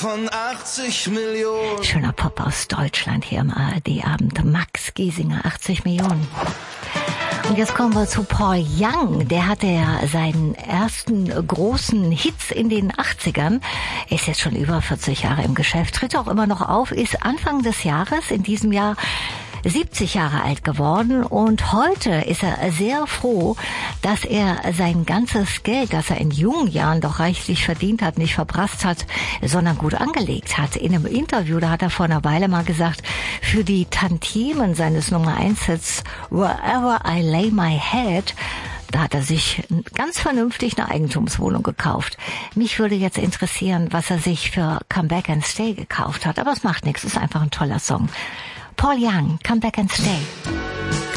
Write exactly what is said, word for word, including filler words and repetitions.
von achtzig Millionen. Schöner Pop aus Deutschland hier im A R D-Abend. Max Giesinger, achtzig Millionen. Und jetzt kommen wir zu Paul Young. Der hatte ja seinen ersten großen Hits in den achtzigern. Er ist jetzt schon über vierzig Jahre im Geschäft, tritt auch immer noch auf, ist Anfang des Jahres, in diesem Jahr, siebzig Jahre alt geworden, und heute ist er sehr froh, dass er sein ganzes Geld, das er in jungen Jahren doch reichlich verdient hat, nicht verprasst hat, sondern gut angelegt hat. In einem Interview, da hat er vor einer Weile mal gesagt, für die Tantiemen seines Nummer eins Hits Wherever I Lay My Head, da hat er sich ganz vernünftig eine Eigentumswohnung gekauft. Mich würde jetzt interessieren, was er sich für Come Back and Stay gekauft hat, aber es macht nichts, ist einfach ein toller Song. Paul Young, Come Back and Stay.